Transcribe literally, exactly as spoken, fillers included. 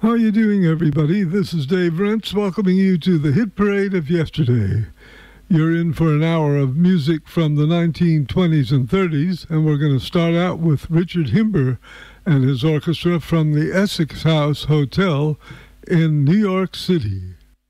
How are you doing, everybody? This is Dave Rentz welcoming you to the Hit Parade of Yesterday. You're in for an hour of music from the nineteen twenties and thirties, and we're going to start out with Richard Himber and his orchestra from the Essex House Hotel in New York City.